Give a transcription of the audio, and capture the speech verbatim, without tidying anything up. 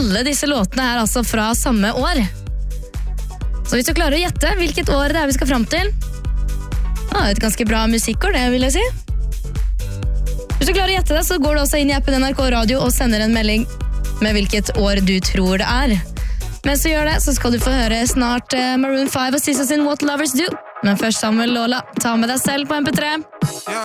alle disse låtene er altså fra samme år. Så hvis du klarer å gjette hvilket år det er vi skal frem til, ah, et ganske bra musikkår, det vil jeg si. Hvis du klarer å gjette det, så går du også inn i appen N R K Radio og sender en melding med hvilket år du tror det er. Mens du gjør det, så skal du få høre snart uh, Maroon five og S Z A sin What Lovers Do. Men først Samuel Lola, ta med deg selv på M P tre.